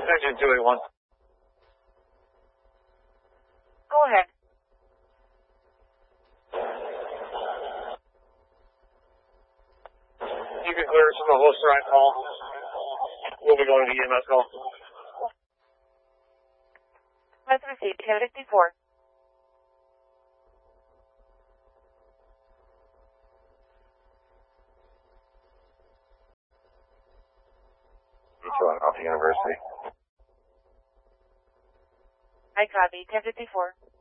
Engine 281. Go ahead. You can clear us from the Holster right call. We'll be going to EMS call. Let's receive 1054. Off the University. I copy 1054.